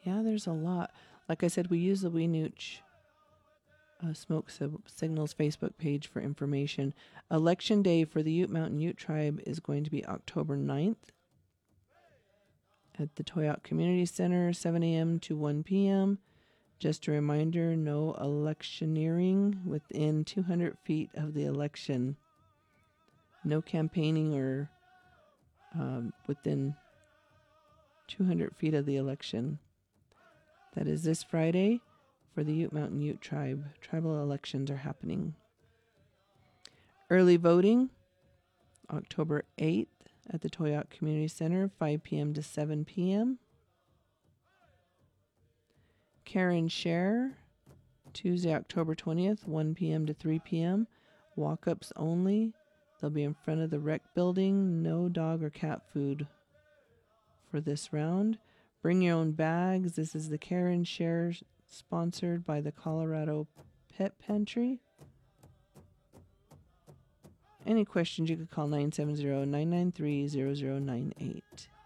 Yeah, there's a lot. Like I said, we use the Wee Nooch Smoke Signals Facebook page for information. Election day for the Ute Mountain Ute Tribe is going to be October 9th at the Toyoak Community Center, 7 a.m. to 1 p.m. Just a reminder, no electioneering within 200 feet of the election. No campaigning or within 200 feet of the election. That is this Friday for the Ute Mountain Ute Tribe. Tribal elections are happening. Early voting, October 8th at the Toyoak Community Center, 5 p.m. to 7 p.m. Care and Share, Tuesday, October 20th, 1 p.m. to 3 p.m. Walk-ups only. They'll be in front of the rec building. No dog or cat food for this round. Bring your own bags. This is the Care and Share sponsored by the Colorado Pet Pantry. Any questions, you could call 970-993-0098.